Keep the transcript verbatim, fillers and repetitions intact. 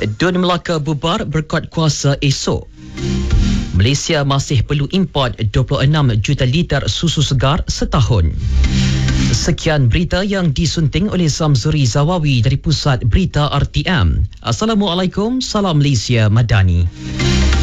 Dun Melaka bubar berkuat kuasa esok. Malaysia masih perlu import dua puluh enam juta liter susu segar setahun. Sekian berita yang disunting oleh Zamzuri Zawawi dari Pusat Berita R T M. Assalamualaikum, salam Malaysia Madani.